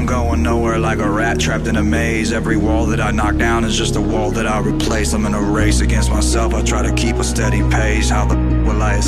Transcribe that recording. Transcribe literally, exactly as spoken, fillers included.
going nowhere like a rat trapped in a maze. Every wall that I knock down is just a wall that I replace. I'm in a race against myself, I try to keep a steady pace. How the will I